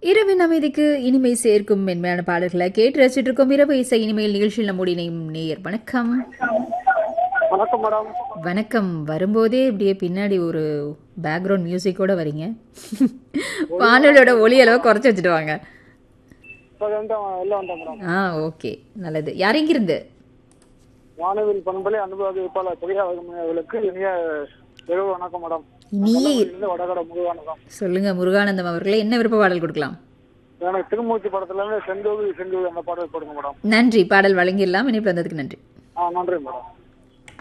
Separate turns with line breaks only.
இரவின் அமைதிக்கு இனிமை சேர்க்கும் மென்மையான பாடல்களை கேட்டு ரசிச்சுட்டு இருக்கோம். இரவு இசை இனிமையில் நிகழ்ச்சியில் நம்முடைய இணையும் நேயர். வணக்கம்.
வணக்கம் மேடம்.
வணக்கம். வரும்போதே இப்படியே பின்னாடி ஒரு பேக்ரவுண்ட் மியூசிக்கோட வரீங்க. வானொலியோட ஒலி அளவை குறைச்சி வச்சுட்டு வாங்க. ஓகே, நல்லது. யார் எங்கிருந்து?
வானவில் பண்பலை அனுபவ தொழிலாளர்களுக்கு இனிய இரவு வணக்கம் மேடம். வடகட முருகானந்தம்.
சொல்லுங்க முருகானந்தம் அவர்களே, என்ன விருப்ப பாடல் கொடுக்கலாம்?
எனக்கு திருமூர்த்தி படத்துல இருந்து செந்தூவி செந்தூவி அந்த பாடல் கொடுங்க மேடம்.
நன்றி. பாடல் வழங்கிடலாம். இணைப்பு வந்ததுக்கு நன்றி.
நன்றி மேடம்.